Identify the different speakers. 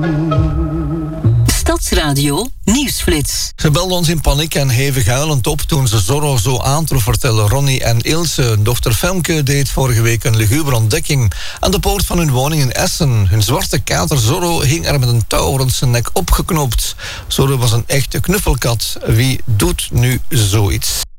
Speaker 1: Stadsradio Nieuwsflits.
Speaker 2: Ze belden ons in paniek en hevig huilend op toen ze Zorro zo aantrof, vertellen Ronnie en Ilse. Dochter Femke deed vorige week een lugubre ontdekking aan de poort van hun woning in Essen. Hun zwarte kater Zorro hing er met een touw rond zijn nek opgeknoopt. Zorro was een echte knuffelkat. Wie doet nu zoiets?